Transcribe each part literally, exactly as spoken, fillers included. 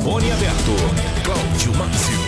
Microfone aberto, Cláudio Márcio.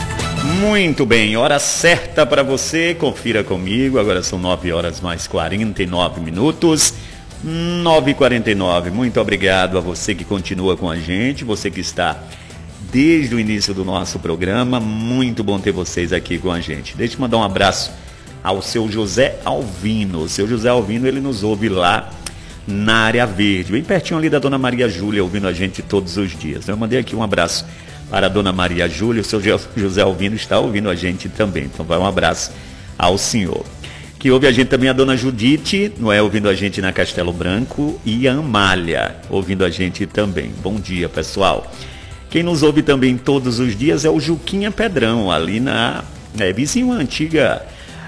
Muito bem, hora certa para você, confira comigo, agora são nove horas mais quarenta e nove minutos, nove e quarenta e nove, muito obrigado a você que continua com a gente, você que está desde o início do nosso programa, muito bom ter vocês aqui com a gente. Deixa eu mandar um abraço ao seu José Alvino, o seu José Alvino, ele nos ouve lá na área verde, bem pertinho ali da Dona Maria Júlia, ouvindo a gente todos os dias. Eu mandei aqui um abraço para a Dona Maria Júlia, o seu José Alvino está ouvindo a gente também, então vai um abraço ao senhor. Que ouve a gente também a Dona Judite, não é, ouvindo a gente na Castelo Branco, e a Amália, ouvindo a gente também. Bom dia, pessoal. Quem nos ouve também todos os dias é o Juquinha Pedrão, ali na é, vizinho antiga,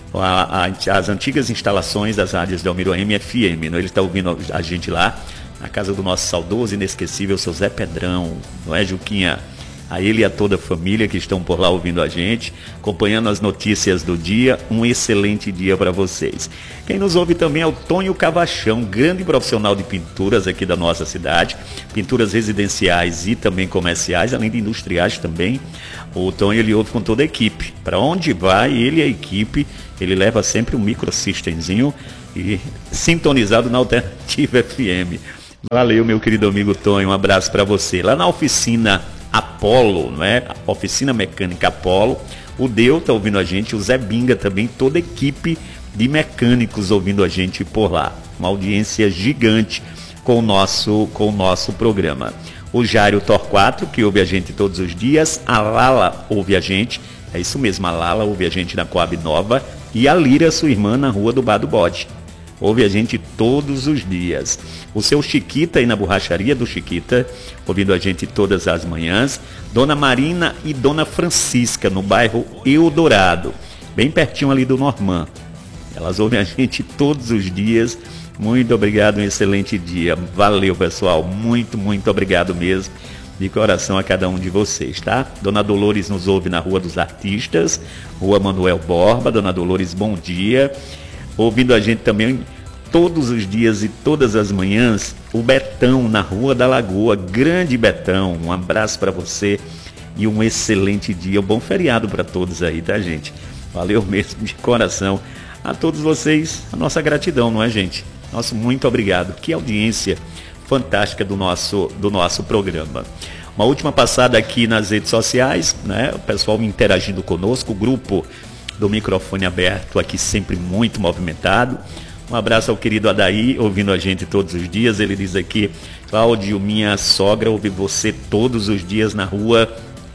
a, a, as antigas instalações das rádios da Almiro M F M, não? Ele está ouvindo a gente lá, na casa do nosso saudoso e inesquecível seu Zé Pedrão, não é, Juquinha? A ele e a toda a família que estão por lá ouvindo a gente, acompanhando as notícias do dia, um excelente dia para vocês. Quem nos ouve também é o Tonho Cavachão, grande profissional de pinturas aqui da nossa cidade, pinturas residenciais e também comerciais, além de industriais também. O Tonho, ele ouve com toda a equipe. Para onde vai, ele e a equipe, ele leva sempre um microsystemzinho e sintonizado na Alternativa F M. Valeu, meu querido amigo Tonho, um abraço para você. Lá na oficina Apolo, não é? A oficina mecânica Apolo, o Deu tá ouvindo a gente, o Zé Binga também, toda a equipe de mecânicos ouvindo a gente por lá. Uma audiência gigante com o nosso, com o nosso programa. O Jário Torquato, que ouve a gente todos os dias, a Lala ouve a gente, é isso mesmo, a Lala ouve a gente na Coab Nova, e a Lira, sua irmã, na Rua do Bar do Bode. Ouve a gente todos os dias. O seu Chiquita aí na borracharia do Chiquita, ouvindo a gente todas as manhãs. Dona Marina e Dona Francisca, no bairro Eldorado, bem pertinho ali do Normand. Elas ouvem a gente todos os dias. Muito obrigado, um excelente dia. Valeu, pessoal. Muito, muito obrigado mesmo. De coração a cada um de vocês, tá? Dona Dolores nos ouve na Rua dos Artistas, Rua Manuel Borba. Dona Dolores, bom dia. Ouvindo a gente também todos os dias e todas as manhãs, o Betão na Rua da Lagoa. Grande Betão, um abraço para você e um excelente dia, um bom feriado para todos aí, tá, gente? Valeu mesmo, de coração a todos vocês, a nossa gratidão, não é, gente? Nosso muito obrigado, que audiência fantástica do nosso, do nosso programa. Uma última passada aqui nas redes sociais, né? O pessoal interagindo conosco, o grupo do Microfone Aberto aqui sempre muito movimentado. Um abraço ao querido Adaí, ouvindo a gente todos os dias. Ele diz aqui: Cláudio, minha sogra ouve você todos os dias na rua,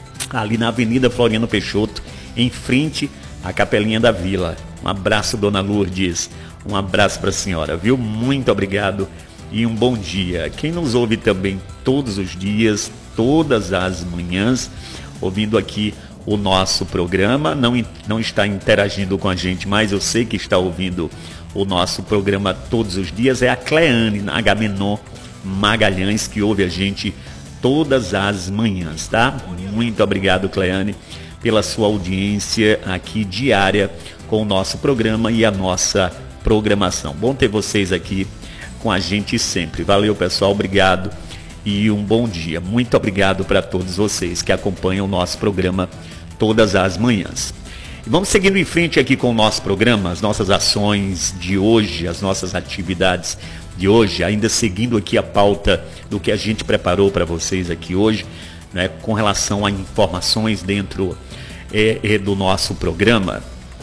ali na Avenida Floriano Peixoto, em frente à Capelinha da Vila. Um abraço, Dona Lourdes. Um abraço para a senhora, viu? Muito obrigado e um bom dia. Quem nos ouve também todos os dias, todas as manhãs, ouvindo aqui o nosso programa, não, não está interagindo com a gente, mas eu sei que está ouvindo o nosso programa todos os dias, é a Cleane Agamenon Magalhães, que ouve a gente todas as manhãs, tá? Muito obrigado, Cleane, pela sua audiência aqui diária com o nosso programa e a nossa programação. Bom ter vocês aqui com a gente sempre. Valeu, pessoal, obrigado e um bom dia. Muito obrigado para todos vocês que acompanham o nosso programa todas as manhãs. E vamos seguindo em frente aqui com o nosso programa, as nossas ações de hoje, as nossas atividades de hoje, ainda seguindo aqui a pauta do que a gente preparou para vocês aqui hoje, né, com relação a informações dentro é, é, do nosso programa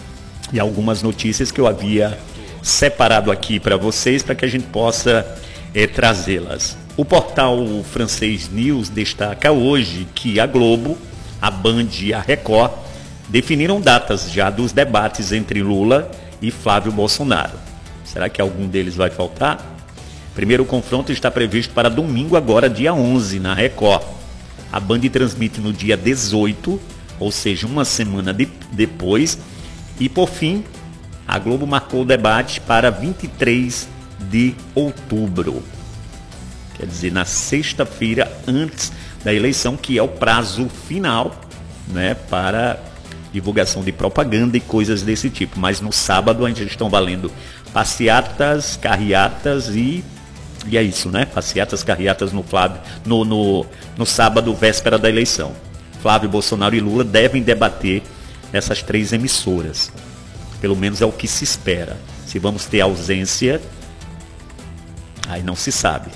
e algumas notícias que eu havia separado aqui para vocês, para que a gente possa é, trazê-las. O portal Francês News destaca hoje que a Globo, a Band e a Record definiram datas já dos debates entre Lula e Flávio Bolsonaro. Será que algum deles vai faltar? Primeiro confronto está previsto para domingo agora, dia onze, na Record. A Band transmite no dia dezoito, ou seja, uma semana de, depois. E por fim, a Globo marcou o debate para vinte e três de outubro. Quer dizer, na sexta-feira antes da eleição, que é o prazo final, né, para divulgação de propaganda e coisas desse tipo. Mas no sábado ainda estão valendo passeatas, carreatas e E é isso, né? Passeatas, carreatas no, Flávio, no, no, no sábado, véspera da eleição. Flávio, Bolsonaro e Lula devem debater nessas três emissoras. Pelo menos é o que se espera. Se vamos ter ausência, aí não se sabe.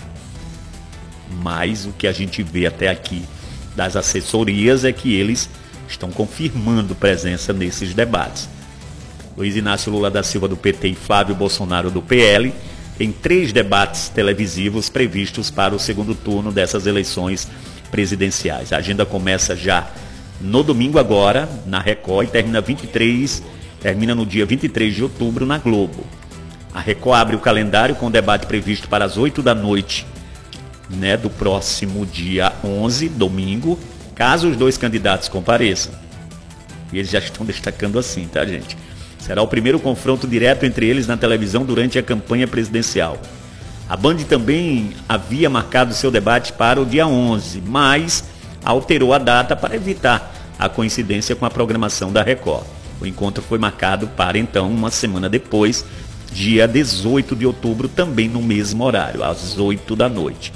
Mas o que a gente vê até aqui das assessorias é que eles estão confirmando presença nesses debates. Luiz Inácio Lula da Silva do P T e Flávio Bolsonaro do P L têm três debates televisivos previstos para o segundo turno dessas eleições presidenciais. A agenda começa já no domingo agora, na Record, e termina, vinte e três, termina no dia vinte e três de outubro na Globo. A Record abre o calendário com o debate previsto para as oito da noite, né, do próximo dia onze, domingo, caso os dois candidatos compareçam. E eles já estão destacando assim, tá, gente? Será o primeiro confronto direto entre eles na televisão durante a campanha presidencial. A Band também havia marcado seu debate para o dia onze, mas alterou a data para evitar a coincidência com a programação da Record. O encontro foi marcado para, então, uma semana depois, dia dezoito de outubro, também no mesmo horário, às oito da noite.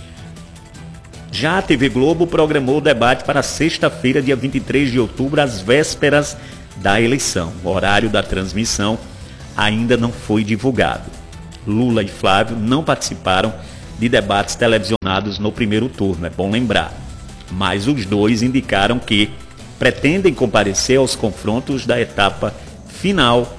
Já a T V Globo programou o debate para sexta-feira, dia vinte e três de outubro, às vésperas da eleição. O horário da transmissão ainda não foi divulgado. Lula e Flávio não participaram de debates televisionados no primeiro turno, é bom lembrar. Mas os dois indicaram que pretendem comparecer aos confrontos da etapa final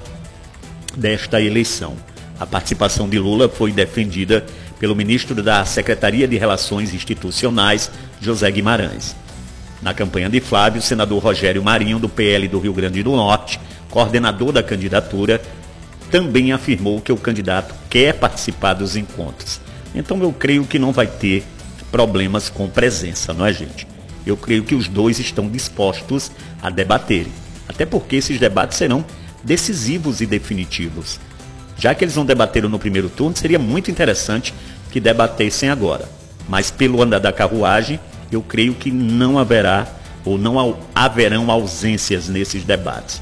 desta eleição. A participação de Lula foi defendida pelo ministro da Secretaria de Relações Institucionais, José Guimarães. Na campanha de Flávio, o senador Rogério Marinho, do P L do Rio Grande do Norte, coordenador da candidatura, também afirmou que o candidato quer participar dos encontros. Então eu creio que não vai ter problemas com presença, não é, gente? Eu creio que os dois estão dispostos a debaterem. Até porque esses debates serão decisivos e definitivos. Já que eles não debateram no primeiro turno, seria muito interessante que debatessem agora. Mas pelo andar da carruagem, eu creio que não haverá ou não haverão ausências nesses debates.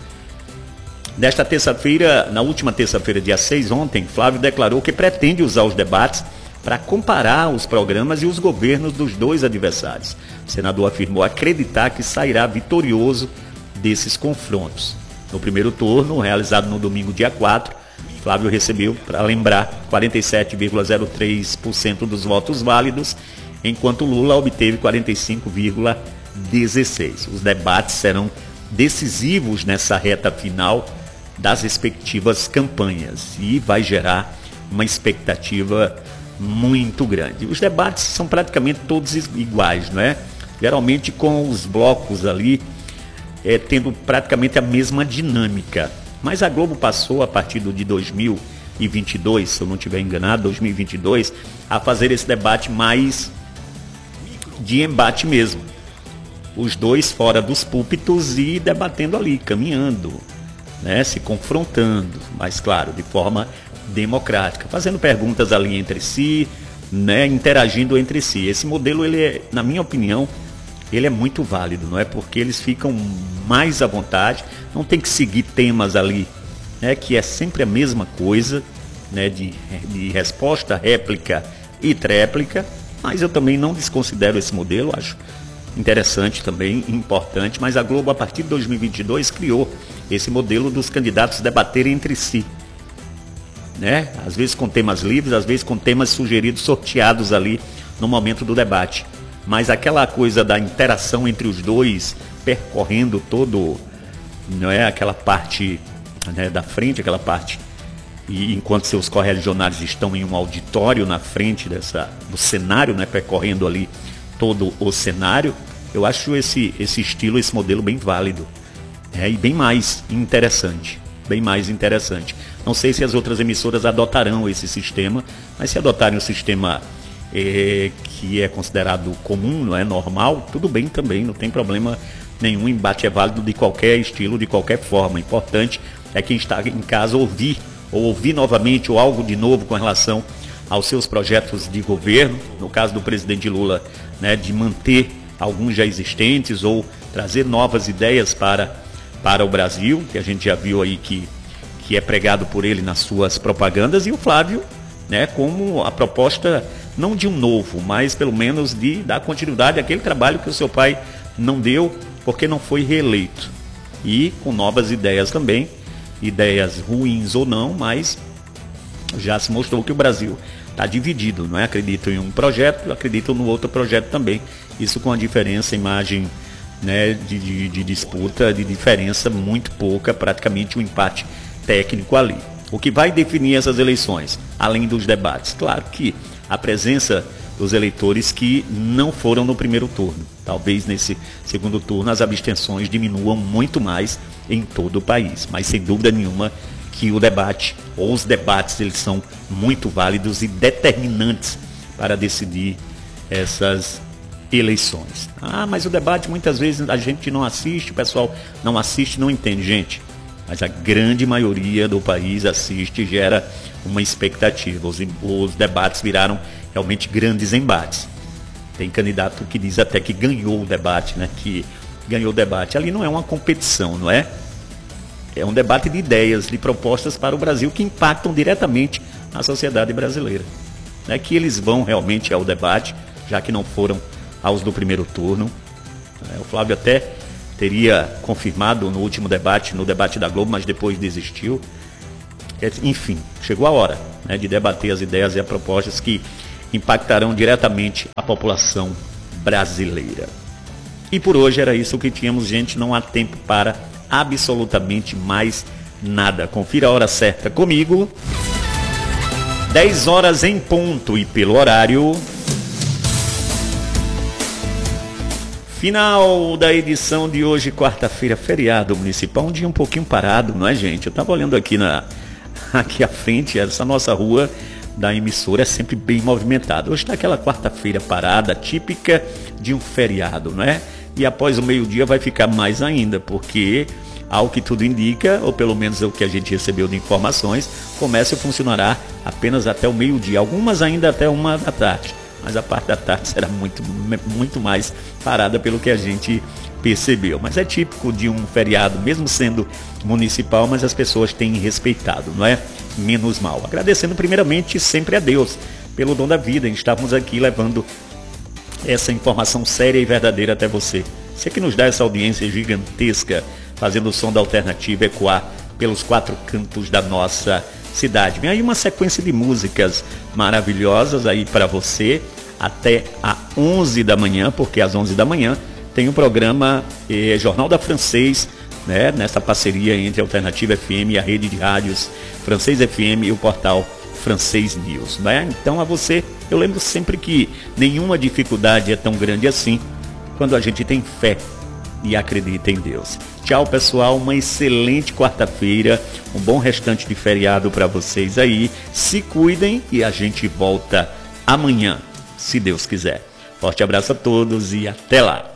Nesta terça-feira, na última terça-feira, dia seis, ontem, Flávio declarou que pretende usar os debates para comparar os programas e os governos dos dois adversários. O senador afirmou acreditar que sairá vitorioso desses confrontos. No primeiro turno, realizado no domingo, dia quatro, Flávio recebeu, para lembrar, quarenta e sete vírgula zero três por cento dos votos válidos, enquanto Lula obteve quarenta e cinco vírgula dezesseis por cento. Os debates serão decisivos nessa reta final das respectivas campanhas e vai gerar uma expectativa muito grande. Os debates são praticamente todos iguais, não é? Geralmente com os blocos ali é, tendo praticamente a mesma dinâmica. Mas a Globo passou, a partir do de dois mil e vinte e dois, se eu não estiver enganado, dois mil e vinte e dois, a fazer esse debate mais de embate mesmo. Os dois fora dos púlpitos e debatendo ali, caminhando, né, se confrontando, mas claro, de forma democrática, fazendo perguntas ali entre si, né, interagindo entre si. Esse modelo, ele é, na minha opinião, ele é muito válido, não é? Porque eles ficam mais à vontade, não tem que seguir temas ali, né, que é sempre a mesma coisa, né, de, de resposta, réplica e tréplica, mas eu também não desconsidero esse modelo, acho interessante também, importante, mas a Globo, a partir de dois mil e vinte e dois, criou esse modelo dos candidatos debaterem entre si, né? Às vezes com temas livres, às vezes com temas sugeridos, sorteados ali no momento do debate. Mas aquela coisa da interação entre os dois, percorrendo todo, não é, aquela parte, né, da frente, aquela parte, e enquanto seus correligionários estão em um auditório na frente dessa, do cenário, né, percorrendo ali todo o cenário, eu acho esse, esse estilo, esse modelo bem válido, é, e bem mais interessante, bem mais interessante. Não sei se as outras emissoras adotarão esse sistema, mas se adotarem o sistema É, que é considerado comum, não é normal, tudo bem também, não tem problema nenhum. Embate é válido de qualquer estilo, de qualquer forma. O importante é quem está em casa ouvir, ou ouvir novamente, ou algo de novo com relação aos seus projetos de governo, no caso do presidente Lula, né, de manter alguns já existentes, ou trazer novas ideias para, para o Brasil, que a gente já viu aí que, que é pregado por ele nas suas propagandas, e o Flávio, né, como a proposta não de um novo, mas pelo menos de dar continuidade àquele trabalho que o seu pai não deu porque não foi reeleito. E com novas ideias também, ideias ruins ou não, mas já se mostrou que o Brasil está dividido, não é? Acreditam em um projeto, acreditam no outro projeto também. Isso com a diferença, imagem, né, de, de, de disputa, de diferença muito pouca, praticamente um empate técnico ali. O que vai definir essas eleições, além dos debates? Claro que a presença dos eleitores que não foram no primeiro turno. Talvez nesse segundo turno as abstenções diminuam muito mais em todo o país, mas sem dúvida nenhuma que o debate, ou os debates, eles são muito válidos e determinantes para decidir essas eleições. Ah, mas o debate muitas vezes a gente não assiste, o pessoal não assiste, não entende, gente. Mas a grande maioria do país assiste e gera uma expectativa. Os, os debates viraram realmente grandes embates. Tem candidato que diz até que ganhou o debate, né? Que ganhou o debate. Ali não é uma competição, não é? É um debate de ideias, de propostas para o Brasil que impactam diretamente a sociedade brasileira. Não é que eles vão realmente ao debate, já que não foram aos do primeiro turno. O Flávio até teria confirmado no último debate, no debate da Globo, mas depois desistiu. Enfim, chegou a hora, né, de debater as ideias e as propostas que impactarão diretamente a população brasileira. E por hoje era isso que tínhamos, gente. Não há tempo para absolutamente mais nada. Confira a hora certa comigo. dez horas em ponto e pelo horário. Final da edição de hoje, quarta-feira, feriado municipal. Um dia um pouquinho parado, não é, gente? Eu estava olhando aqui, na, aqui à frente, essa nossa rua da emissora é sempre bem movimentada. Hoje está aquela quarta-feira parada, típica de um feriado, não é? E após o meio-dia vai ficar mais ainda, porque, ao que tudo indica, ou pelo menos é o que a gente recebeu de informações, o comércio funcionará apenas até o meio-dia, algumas ainda até uma da tarde. Mas a parte da tarde será muito, muito mais parada pelo que a gente percebeu. Mas é típico de um feriado, mesmo sendo municipal, mas as pessoas têm respeitado, não é? Menos mal. Agradecendo primeiramente sempre a Deus pelo dom da vida. Estamos aqui levando essa informação séria e verdadeira até você. Você que nos dá essa audiência gigantesca, fazendo o som da alternativa ecoar pelos quatro cantos da nossa cidade. Vem aí uma sequência de músicas maravilhosas aí para você até às onze da manhã, porque às onze da manhã tem o programa eh, Jornal da Francês, né, nessa parceria entre a Alternativa F M e a rede de rádios Francês F M e o portal Francês News, né? Então a você, eu lembro sempre que nenhuma dificuldade é tão grande assim quando a gente tem fé e acredita em Deus. Tchau, pessoal, uma excelente quarta-feira, um bom restante de feriado para vocês aí. Se cuidem e a gente volta amanhã, se Deus quiser. Forte abraço a todos e até lá.